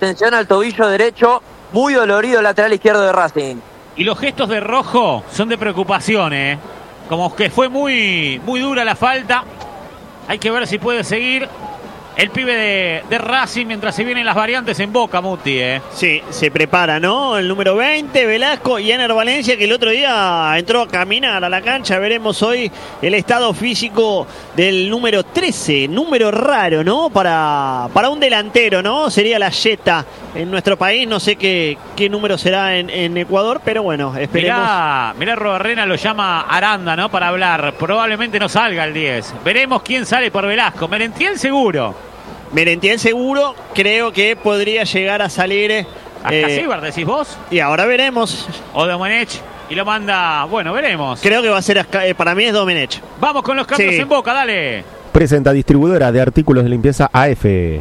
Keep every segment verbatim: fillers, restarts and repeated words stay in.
extensión al tobillo derecho, muy dolorido el lateral izquierdo de Racing. Y los gestos de Rojo son de preocupación, ¿eh? Como que fue muy, muy dura la falta. Hay que ver si puede seguir el pibe de, de Racing mientras se vienen las variantes en Boca, Muti, ¿eh? Sí, se prepara, ¿no? El número veinte, Velasco, y Ener Valencia, que el otro día entró a caminar a la cancha. Veremos hoy el estado físico del número trece, número raro, ¿no? Para, para un delantero, ¿no? Sería la Jetta en nuestro país. No sé qué, qué número será en, en Ecuador, pero bueno, esperemos. Mirá, mirá, Robarrena lo llama Aranda, ¿no? Para hablar. Probablemente no salga el diez. Veremos quién sale por Velasco. Merentiel seguro. Merentiel seguro, creo que podría llegar a salir. ¿Hasta eh, Cibar, decís vos? Y ahora veremos. O Domenech y lo manda, bueno, veremos. Creo que va a ser, eh, para mí es Domenech. Vamos con los cambios sí. en Boca, dale. Presenta distribuidora de artículos de limpieza A F.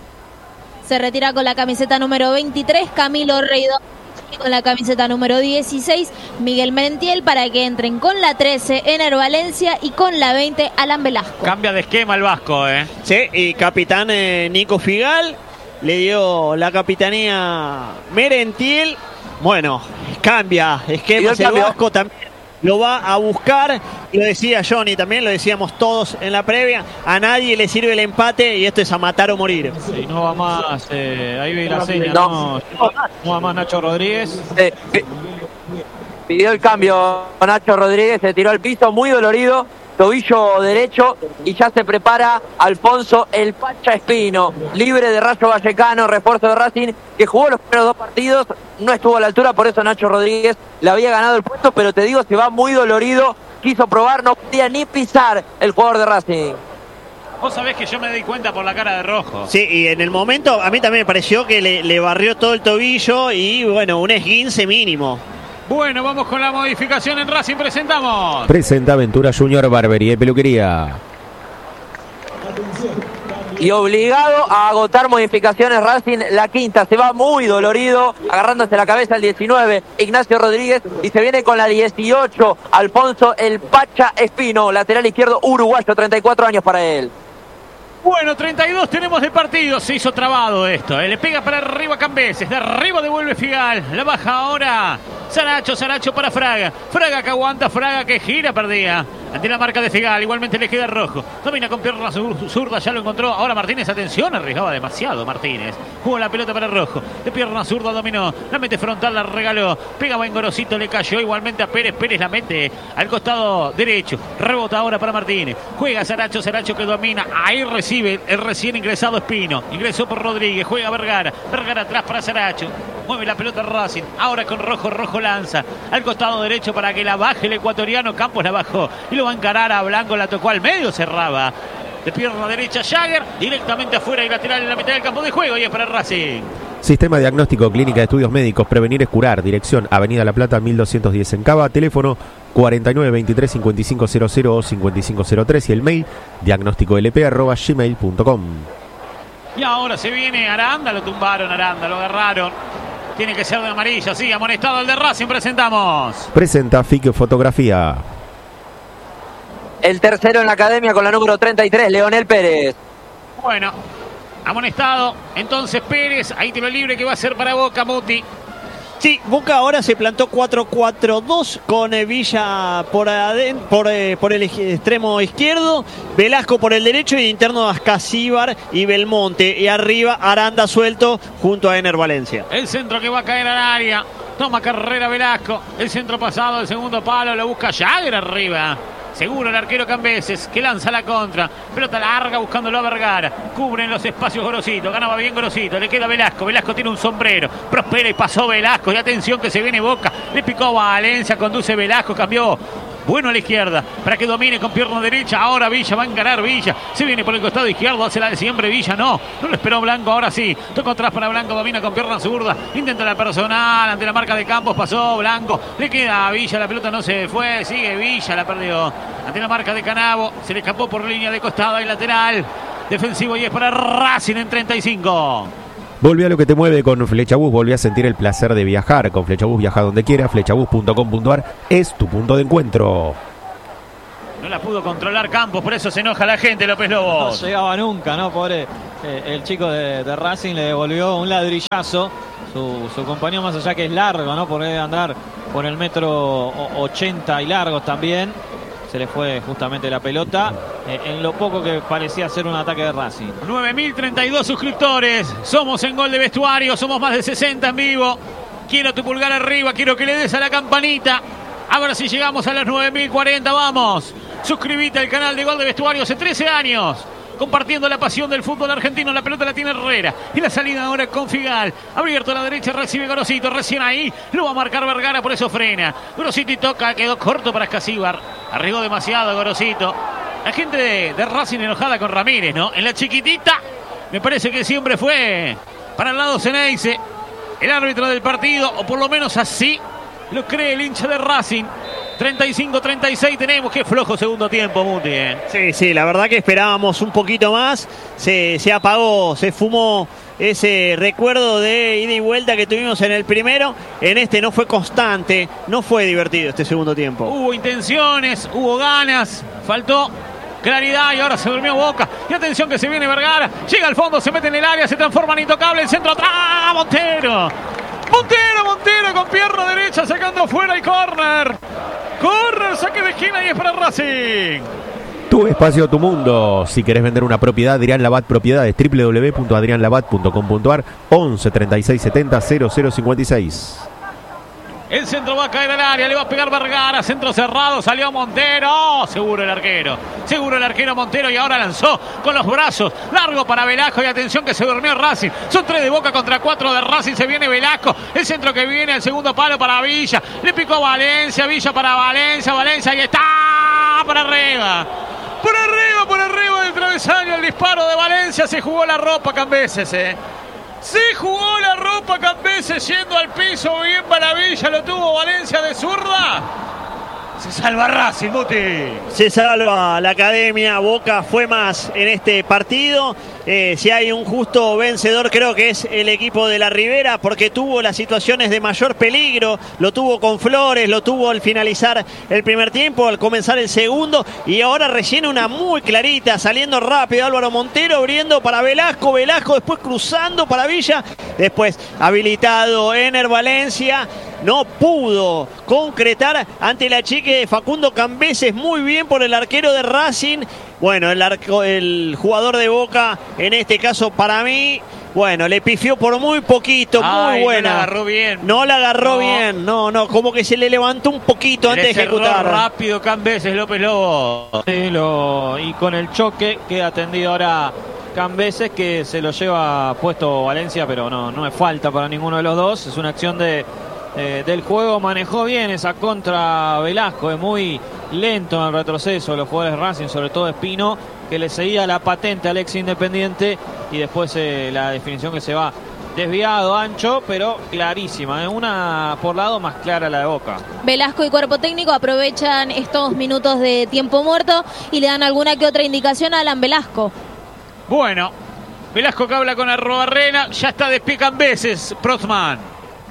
Se retira con la camiseta número veintitrés, Camilo Reidó. Con la camiseta número dieciséis, Miguel Merentiel, para que entren con la trece, Ener Valencia, y con la veinte, Alan Velasco. Cambia de esquema el Vasco, ¿eh? Sí, y capitán eh, Nico Figal le dio la capitanía Merentiel. Bueno, cambia esquema el Vasco también. Lo va a buscar, lo decía Johnny, también lo decíamos todos en la previa, a nadie le sirve el empate y esto es a matar o morir. Sí, no va más, eh, ahí vi la seña, no, no, no va más Nacho Rodríguez. Eh, pidió el cambio Nacho Rodríguez, se tiró al piso, muy dolorido, tobillo derecho, y ya se prepara Alfonso el Pacha Espino, libre de Rayo Vallecano, refuerzo de Racing, que jugó los primeros dos partidos, no estuvo a la altura, por eso Nacho Rodríguez le había ganado el puesto, pero te digo, se va muy dolorido, quiso probar, no podía ni pisar el jugador de Racing. Vos sabés que yo me di cuenta por la cara de Rojo. Sí, y en el momento a mí también me pareció que le, le barrió todo el tobillo y bueno, un esguince mínimo. Bueno, vamos con la modificación en Racing, presentamos. Presenta Aventura Junior, barbería y peluquería. Y obligado a agotar modificaciones Racing, la quinta, se va muy dolorido, agarrándose la cabeza el diecinueve, Ignacio Rodríguez, y se viene con la dieciocho, Alfonso el Pacha Espino, lateral izquierdo uruguayo, treinta y cuatro años para él. Bueno, treinta y dos tenemos de partido. Se hizo trabado esto. ¿eh? Le pega para arriba Cambeses. De arriba devuelve Figal. La baja ahora Saracho. Saracho para Fraga. Fraga que aguanta. Fraga que gira, perdía. Ante la marca de Figal. Igualmente le queda Rojo. Domina con pierna zurda. Ya lo encontró. Ahora Martínez. Atención. Arriesgaba demasiado Martínez. Jugó la pelota para Rojo. De pierna zurda dominó. La mete frontal. La regaló. Pega buen Gorosito. Le cayó igualmente a Pérez. Pérez la mete al costado derecho. Rebota ahora para Martínez. Juega Saracho. Saracho que domina. Ahí recibe el recién ingresado Espino. Ingresó por Rodríguez. Juega Vergara. Vergara atrás para Saracho. Mueve la pelota Racing. Ahora con Rojo. Rojo lanza al costado derecho para que la baje el ecuatoriano. Campos la bajó. Y lo va a encarar a Blanco. La tocó al medio. Cerraba. De pierna derecha Jagger. Directamente afuera y lateral en la mitad del campo de juego. Y es para Racing. Sistema Diagnóstico Clínica de Estudios Médicos. Prevenir es curar. Dirección Avenida La Plata mil doscientos diez en Cava. Teléfono cuarenta y nueve veintitrés cincuenta y cinco cero cero o cincuenta y cinco cero tres y el mail diagnósticolp arroba gmail punto com. Y ahora se viene Aranda. Lo tumbaron Aranda. Lo agarraron. Tiene que ser de amarilla. Sí, amonestado el de Racing. Presentamos. Presenta F I C Fotografía. El tercero en la academia con la número treinta y tres, Leonel Pérez. Bueno, amonestado. Entonces Pérez, ahí tiro libre que va a ser para Boca, Muti. Sí, Boca ahora se plantó cuatro cuatro dos con eh, Villa por, aden, por, eh, por el extremo izquierdo, Velasco por el derecho y interno Ascasíbar y Belmonte. Y arriba Aranda suelto junto a Ener Valencia. El centro que va a caer al área. Toma carrera Velasco. El centro pasado, el segundo palo, lo busca Jagger arriba. Seguro el arquero Cambeses, que lanza la contra. Pelota larga buscándolo a Vergara. Cubren los espacios Gorosito. Ganaba bien Gorosito. Le queda Velasco. Velasco tiene un sombrero. Prospera y pasó Velasco. Y atención que se viene Boca. Le picó Valencia. Conduce Velasco. Cambió. Bueno a la izquierda. Para que domine con pierna derecha. Ahora Villa va a encarar Villa. Se viene por el costado izquierdo. Hace la de siempre Villa. No. No lo esperó Blanco. Ahora sí. Toca atrás para Blanco. Domina con pierna zurda. Intenta la personal. Ante la marca de Campos. Pasó Blanco. Le queda a Villa. La pelota no se fue. Sigue Villa. La perdió. Ante la marca de Canavo. Se le escapó por línea de costado y lateral. Defensivo y es para Racing en treinta y cinco. Volví a lo que te mueve con Flechabús. Volví a sentir el placer de viajar. Con Flechabús viaja donde quiera. Flechabús punto com punto ar es tu punto de encuentro. No No la pudo controlar Campos, por eso se enoja la gente, López Lobos. No llegaba nunca, ¿no? Pobre eh, el chico de, de Racing le devolvió un ladrillazo. Su, su compañero, más allá que es largo, ¿no? Por andar por el metro ochenta y largos también. Se le fue justamente la pelota eh, en lo poco que parecía ser un ataque de Racing. nueve mil treinta y dos suscriptores. Somos en Gol de Vestuario. Somos más de sesenta en vivo. Quiero tu pulgar arriba. Quiero que le des a la campanita. A ver si llegamos a las nueve mil cuarenta. Vamos. Suscríbete al canal de Gol de Vestuario hace trece años. Compartiendo la pasión del fútbol argentino. La pelota la tiene Herrera. Y la salida ahora con Figal. Abierto a la derecha, recibe Gorosito. Recién ahí lo va a marcar Vergara, por eso frena. Gorosito y toca. Quedó corto para Escasíbar. Arribó demasiado Gorosito. La gente de, de Racing enojada con Ramírez, ¿no? En la chiquitita, me parece que siempre fue para el lado Ceneice, el árbitro del partido, o por lo menos así lo cree el hincha de Racing. treinta y cinco treinta y seis tenemos. Qué flojo segundo tiempo, Muti, ¿eh? Sí, sí, la verdad que esperábamos un poquito más. Se, se apagó, se fumó ese recuerdo de ida y vuelta que tuvimos en el primero. En este no fue constante, no fue divertido este segundo tiempo. Hubo intenciones, hubo ganas, faltó claridad y ahora se durmió Boca. Y atención que se viene Vergara, llega al fondo, se mete en el área, se transforma en intocable, el centro atrás, Montero. Montero, Montero con pierna derecha sacando fuera y córner. Córner, saque de esquina y es para Racing. Tu espacio, tu mundo. Si querés vender una propiedad, Adrián Labat Propiedades, doble u doble u doble u punto adrián labat punto com punto a r, once treinta y seis setenta cero cero cincuenta y seis. El centro va a caer al área, le va a pegar Vergara, centro cerrado, salió Montero, seguro el arquero, seguro el arquero Montero y ahora lanzó con los brazos, largo para Velasco y atención que se durmió Racing, son tres de Boca contra cuatro de Racing, se viene Velasco, el centro que viene, el segundo palo para Villa, le picó a Valencia, Villa para Valencia, Valencia y está para arriba. Por arriba, por arriba del travesaño, el disparo de Valencia, se jugó la ropa Cambeses, eh. Se jugó la ropa Cambeses yendo al piso, bien Maravilla, lo tuvo Valencia de zurda. Se salva Racing, Muti. Se salva la academia, Boca fue más en este partido. Eh, si hay un justo vencedor creo que es el equipo de la Ribera porque tuvo las situaciones de mayor peligro, lo tuvo con Flores, lo tuvo al finalizar el primer tiempo, al comenzar el segundo y ahora rellena una muy clarita, saliendo rápido Álvaro Montero, abriendo para Velasco, Velasco después cruzando para Villa, después habilitado Ener Valencia. No pudo concretar ante la chique de Facundo Cambeses, muy bien por el arquero de Racing. Bueno, el, arco, el jugador de Boca, en este caso para mí, bueno, le pifió por muy poquito, Ay, muy buena. No la agarró bien. No la agarró no. bien, no, no, como que se le levantó un poquito le antes de ejecutar. Rápido Cambeses, López Lobo. Sí, lo, y con el choque queda atendido ahora Cambeses, que se lo lleva puesto Valencia, pero no, no es falta para ninguno de los dos, es una acción de... Eh, del juego, manejó bien esa contra Velasco, es muy lento en el retroceso los jugadores de Racing, sobre todo Espino, que le seguía la patente al ex Independiente y después eh, la definición que se va desviado, ancho, pero clarísima, ¿eh? Una por lado más clara la de Boca. Velasco y cuerpo técnico aprovechan estos minutos de tiempo muerto y le dan alguna que otra indicación a Alan Velasco. Bueno, Velasco que habla con Arrobarrena, ya está de pie Cambeses, Protzman.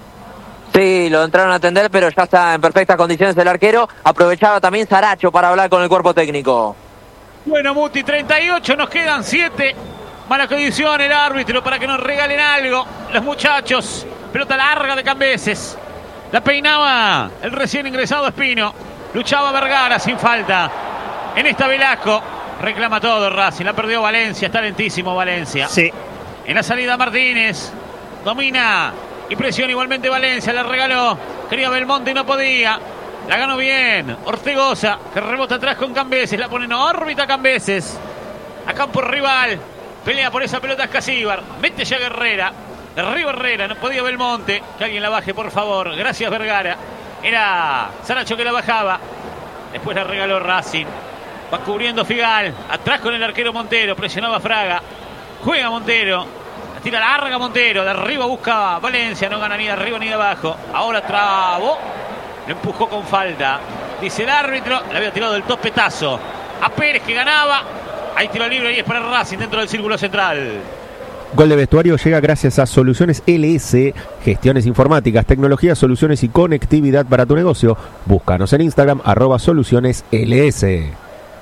Sí, lo entraron a atender, pero ya está en perfectas condiciones el arquero. Aprovechaba también Saracho para hablar con el cuerpo técnico. Bueno, Muti, treinta y ocho, nos quedan siete. Mala condición el árbitro para que nos regalen algo. Los muchachos, pelota larga de Cambeses. La peinaba el recién ingresado Espino. Luchaba Vergara sin falta. En esta Velasco reclama todo Racing. La perdió Valencia, está lentísimo Valencia. Sí. En la salida Martínez. Domina. Y presión igualmente Valencia, la regaló. Quería Belmonte y no podía. La ganó bien. Ortegoza, que rebota atrás con Cambeses. La pone en órbita Cambeses. A campo rival. Pelea por esa pelota Escasíbar. Mete ya Herrera. Derriba Herrera. No podía Belmonte. Que alguien la baje, por favor. Gracias, Vergara. Era Saracho que la bajaba. Después la regaló Racing. Va cubriendo Figal. Atrás con el arquero Montero. Presionaba Fraga. Juega Montero. Tira larga Montero, de arriba busca Valencia, no gana ni de arriba ni de abajo. Ahora trabó, lo empujó con falta. Dice el árbitro, le había tirado el topetazo a Pérez que ganaba. Hay tiro libre y es para Racing dentro del círculo central. Gol de Vestuario llega gracias a Soluciones L S, gestiones informáticas, tecnología, soluciones y conectividad para tu negocio. Búscanos en Instagram, arroba Soluciones L S.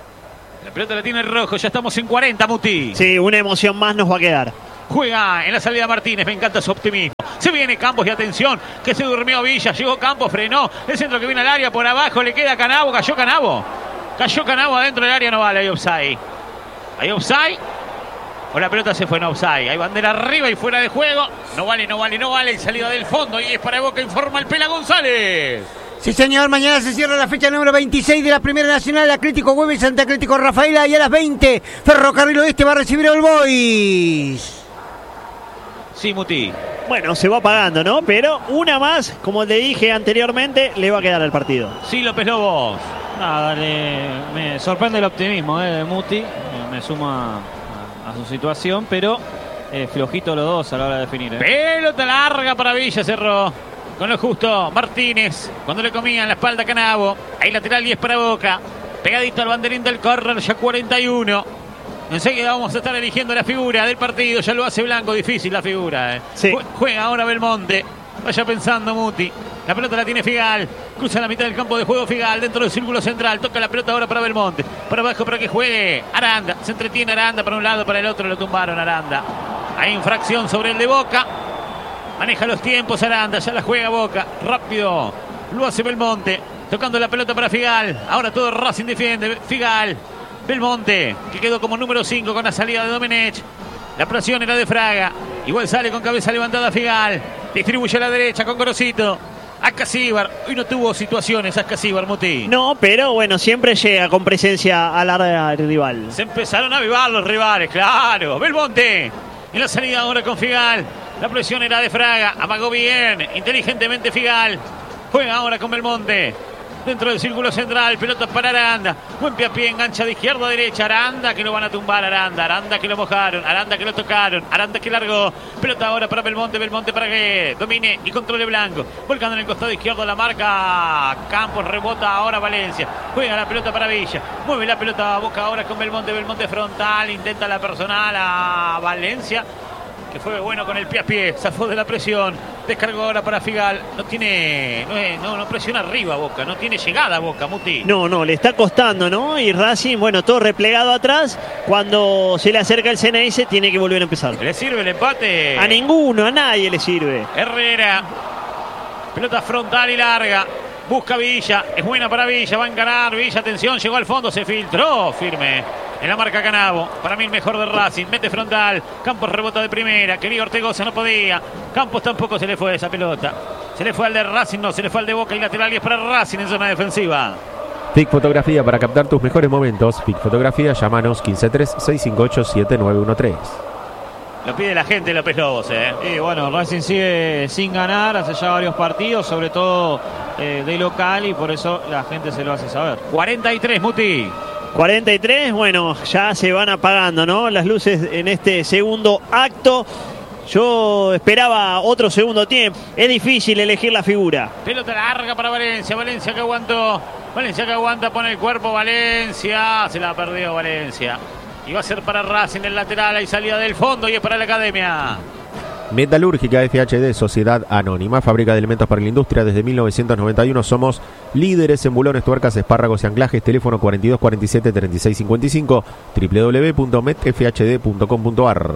pelota la tiene Rojo, ya estamos en cuarenta, Muti. Sí, una emoción más nos va a quedar. Juega en la salida Martínez, me encanta su optimismo. Se viene Campos y atención, que se durmió Villa, llegó Campos, frenó. El centro que viene al área, por abajo le queda Canavo, cayó Canavo. Cayó Canavo adentro del área, no vale, hay offside. Hay offside. O la pelota se fue en offside. Hay bandera arriba y fuera de juego. No vale, no vale, no vale. Salida del fondo y es para Boca, informa el Pela González. Sí, señor, mañana se cierra la fecha número veintiséis de la Primera Nacional. Atlético Güemes ante Atlético Rafaela y a las veinte Ferrocarril Oeste va a recibir al Boys. Sí, Muti. Bueno, se va pagando, ¿no? Pero una más, como le dije anteriormente, le va a quedar al partido. Sí, López Lobos. Nada, le, me sorprende el optimismo eh, de Muti. Me, me suma a, a su situación, pero eh, flojito los dos a la hora de definir. Eh. Pelota larga para Villa, cerró. Con lo justo, Martínez, cuando le comían la espalda a Canavo. Ahí lateral diez para Boca. Pegadito al banderín del córner, ya cuarenta y uno. Enseguida vamos a estar eligiendo la figura del partido. Ya lo hace Blanco, difícil la figura. Eh. Sí. Juega ahora Belmonte. Vaya pensando Muti. La pelota la tiene Figal. Cruza la mitad del campo de juego Figal. Dentro del círculo central. Toca la pelota ahora para Belmonte. Para abajo para que juegue Aranda. Se entretiene Aranda para un lado, para el otro. Lo tumbaron Aranda. Hay infracción sobre el de Boca. Maneja los tiempos Aranda. Ya la juega Boca. Rápido. Lo hace Belmonte. Tocando la pelota para Figal. Ahora todo Racing defiende. Figal. Belmonte, que quedó como número cinco con la salida de Domenech. La presión era de Fraga. Igual sale con cabeza levantada Figal. Distribuye a la derecha con Gorosito. Ascasíbar. Hoy no tuvo situaciones Ascasíbar, Muti. No, pero bueno, siempre llega con presencia al área rival. Se empezaron a avivar los rivales, claro. Belmonte. En la salida ahora con Figal. La presión era de Fraga. Amagó bien. Inteligentemente Figal. Juega ahora con Belmonte. Dentro del círculo central, pelota para Aranda. Buen pie a pie, engancha de izquierda a derecha. Aranda que lo van a tumbar, Aranda. Aranda que lo mojaron, Aranda que lo tocaron. Aranda que largó. Pelota ahora para Belmonte, Belmonte para que domine y controle Blanco. Volcando en el costado izquierdo la marca Campos, rebota ahora Valencia. Juega la pelota para Villa. Mueve la pelota a Boca ahora con Belmonte, Belmonte frontal. Intenta la personal a Valencia, que fue bueno con el pie a pie, zafó de la presión, descargó ahora para Figal, no tiene, no, es, no, no presiona arriba Boca, no tiene llegada Boca, Muti. No, no, le está costando, ¿no? Y Racing, bueno, todo replegado atrás, cuando se le acerca el Ceneice tiene que volver a empezar. ¿Le sirve el empate? A ninguno, a nadie le sirve. Herrera, pelota frontal y larga, busca Villa, es buena para Villa, va a encarar Villa, atención, llegó al fondo, se filtró firme. En la marca Canavo, para mí el mejor de Racing, mete frontal, Campos rebota de primera, quería Ortegoza, no podía, Campos tampoco se le fue esa pelota, se le fue al de Racing, no, se le fue al de Boca y lateral y es para Racing en zona defensiva. F I C Fotografía para captar tus mejores momentos. F I C Fotografía, llámanos quince tres, seis cinco ocho, siete nueve uno tres. Lo pide la gente López Lobos, eh. Y bueno, Racing sigue sin ganar hace ya varios partidos, sobre todo eh, de local, y por eso la gente se lo hace saber. cuarenta y tres, Muti. cuarenta y tres, bueno, ya se van apagando, ¿no? Las luces en este segundo acto. Yo esperaba otro segundo tiempo. Es difícil elegir la figura. Pelota larga para Valencia. Valencia que aguantó. Valencia que aguanta, pone el cuerpo. Valencia. Se la perdió Valencia. Y va a ser para Racing el lateral. Hay salida del fondo y es para la Academia. Metalúrgica F H D, Sociedad Anónima, fábrica de elementos para la industria. Desde mil novecientos noventa y uno somos líderes en bulones, tuercas, espárragos y anclajes. Teléfono cuarenta y dos cuarenta y siete, treinta y seis cincuenta y cinco, doble u doble u doble u punto met f h d punto com punto a r.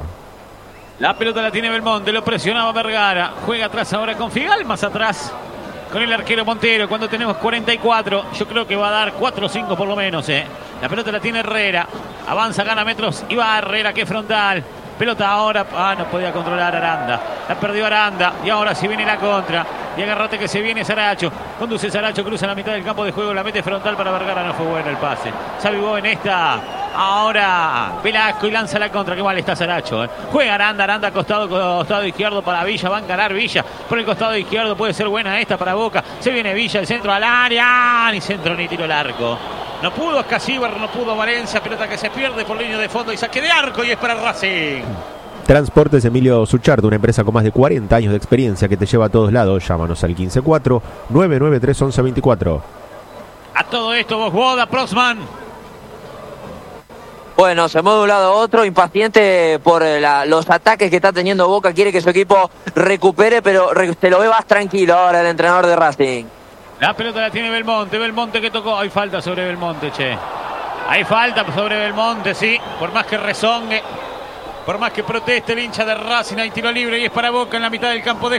La pelota la tiene Belmonte, lo presionaba Vergara. Juega atrás ahora con Figal, más atrás con el arquero Montero. Cuando tenemos cuarenta y cuatro, yo creo que va a dar cuatro o cinco por lo menos. Eh. La pelota la tiene Herrera. Avanza, gana metros y va Herrera, que frontal. Pelota ahora, ah, no podía controlar Aranda. La perdió Aranda y ahora si viene la contra. Y agarrate que se viene Saracho. Conduce Saracho, cruza la mitad del campo de juego, la mete frontal para Vergara. No fue bueno el pase. Se avivó en esta. Ahora Velasco y lanza la contra. Qué mal está Saracho. Eh. Juega Aranda, Aranda costado, costado izquierdo para Villa. Va a encarar Villa por el costado izquierdo. Puede ser buena esta para Boca. Se viene Villa, el centro al área. Ni centro ni tiro al arco. No pudo Ascasíbar, no pudo Valencia. Pelota que se pierde por línea de fondo y saque de arco y es para Racing. Transportes Emilio Suchard, una empresa con más de cuarenta años de experiencia que te lleva a todos lados. Llámanos al quince cuatro, nueve nueve tres, once veinticuatro. A todo esto, Bosboda, Prosman. Bueno, se mueve de un lado a otro, impaciente por la, los ataques que está teniendo Boca. Quiere que su equipo recupere, pero re, te lo ve más tranquilo ahora el entrenador de Racing. La pelota la tiene Belmonte, Belmonte que tocó. Hay falta sobre Belmonte, che. Hay falta sobre Belmonte, sí, por más que rezongue, por más que proteste el hincha de Racing, hay tiro libre y es para Boca en la mitad del campo de